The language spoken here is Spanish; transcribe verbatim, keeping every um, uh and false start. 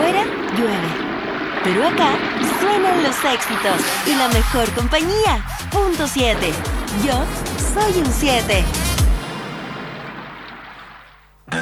Afuera llueve, pero acá suenan los éxitos y la mejor compañía. Punto siete. Yo soy un siete.